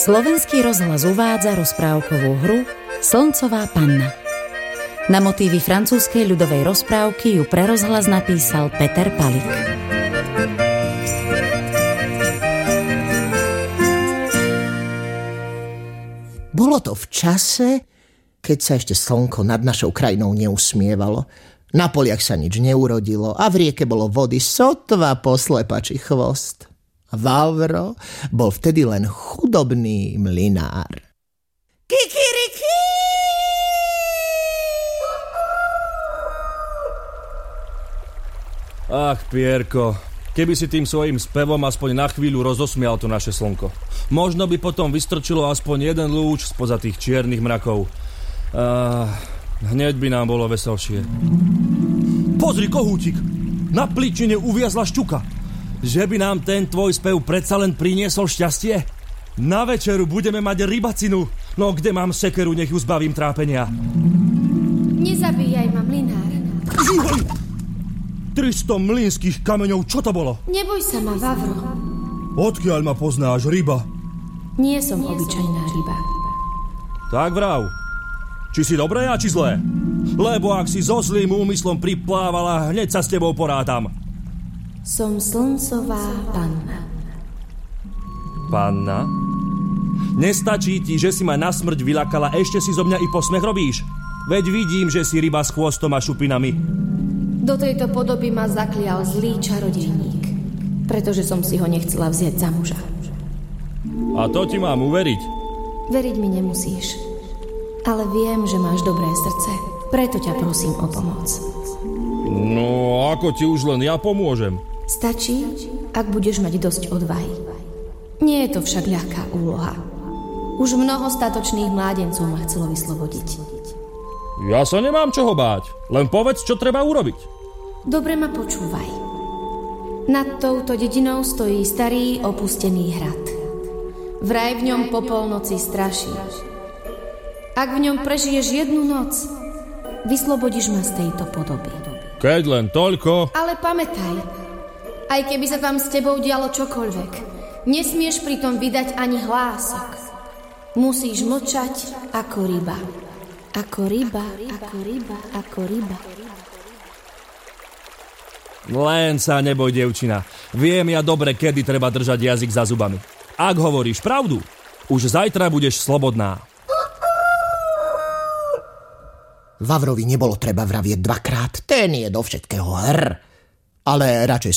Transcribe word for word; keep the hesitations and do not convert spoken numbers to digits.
Slovenský rozhlas uvádza rozprávkovú hru Slncová panna. Na motívy francúzskej ľudovej rozprávky ju pre rozhlas napísal Peter Palik. Bolo to v čase, keď sa ešte slnko nad našou krajinou neusmievalo. Na poliach sa nič neurodilo a v rieke bolo vody sotva poslepačí chvost. Vavro bol vtedy len chudobný mlynár. Kikiriki! Ach, Pierko, keby si tým svojím spevom aspoň na chvíľu rozosmial to naše slnko. Možno by potom vystrčilo aspoň jeden lúč spoza tých čiernych mrakov. Ah, hneď by nám bolo veselšie. Pozri, kohútik! Na pličine uviazla šťuka. Že by nám ten tvoj spev predsa len priniesol šťastie? Na večeru budeme mať rybacinu. No kde mám sekeru, nech ju zbavím trápenia. Nezabíjaj ma, mlynár. Žuhoj! tristo mlynských kameňov, čo to bolo? Neboj sa ma, Vavro. Odkiaľ ma poznáš, ryba? Nie som obyčajná ryba. Tak vrav. Či si dobré a či zlé? Lebo ak si so zlým úmyslom priplávala, hneď sa s tebou porátam. Som slncová panna. Panna? Nestačí ti, že si ma na smrť vyľakala, ešte si zo mňa i posmech robíš? Veď vidím, že si ryba s chvostom a šupinami. Do tejto podoby ma zaklial zlý čarodejník, pretože som si ho nechcela vziať za muža. A to ti mám uveriť? Veriť mi nemusíš, ale viem, že máš dobré srdce, preto ťa prosím o pomoc. No, ako ti už len ja pomôžem? Stačí, ak budeš mať dosť odvahy. Nie je to však ľahká úloha. Už mnoho statočných mládencov ma chcelo vyslobodiť. Ja sa nemám čoho báť, len povedz, čo treba urobiť. Dobre ma počúvaj. Nad touto dedinou stojí starý opustený hrad. Vraj v ňom po polnoci straší. Ak v ňom prežiješ jednu noc, vyslobodíš ma z tejto podoby. Keď len toľko... Ale pamätaj, aj keby sa tam s tebou dialo čokoľvek, nesmieš pritom vydať ani hlások. Musíš mlčať ako ryba. Ako ryba, ako ryba, ako ryba. Len sa neboj, dievčina. Viem ja dobre, kedy treba držať jazyk za zubami. Ak hovoríš pravdu, už zajtra budeš slobodná. Vavrovi nebolo treba vravieť dvakrát, ten je do všetkého hr. Ale radšej